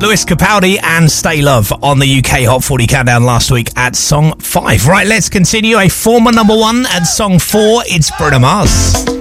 Lewis Capaldi and Stay Love on the UK Hot 40 Countdown last week at song 5. Right, let's continue. A former number 1 at song 4. It's Bruno Mars.